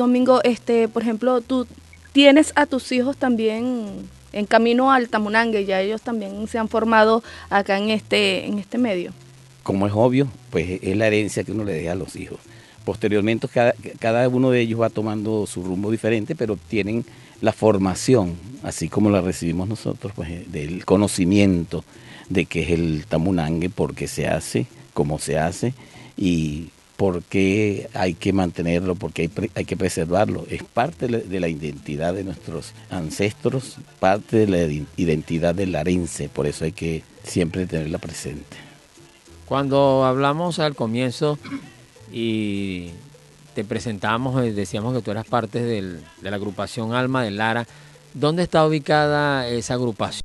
Domingo, por ejemplo, tú tienes a tus hijos también en camino al Tamunangue, ya ellos también se han formado acá en este medio. Como es obvio, pues es la herencia que uno le deja a los hijos. Posteriormente, cada uno de ellos va tomando su rumbo diferente, pero tienen la formación, así como la recibimos nosotros, pues del conocimiento de qué es el Tamunangue, por qué se hace, cómo se hace y por qué hay que mantenerlo, por qué hay que preservarlo. Es parte de la identidad de nuestros ancestros, parte de la identidad del larense, por eso hay que siempre tenerla presente. Cuando hablamos al comienzo y te presentamos, decíamos que tú eras parte de la agrupación Alma de Lara, ¿dónde está ubicada esa agrupación?